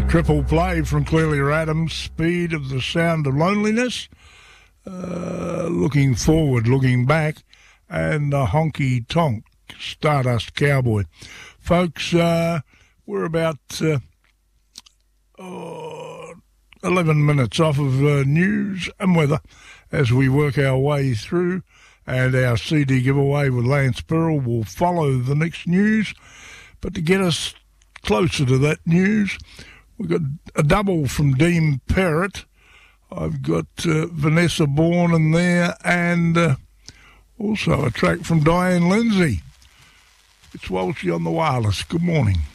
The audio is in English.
Triple play from Clelia Adams, Speed of the Sound of Loneliness, Looking Forward, Looking Back, and the Honky Tonk, Stardust Cowboy. Folks, we're about 11 minutes off of news and weather as we work our way through, and our CD giveaway with Lance Pearl will follow the next news. But to get us closer to that news, we've got a double from Dean Parrott. I've got Vanessa Bourne in there, and also a track from Diane Lindsay. It's Walshy on the Wireless. Good morning.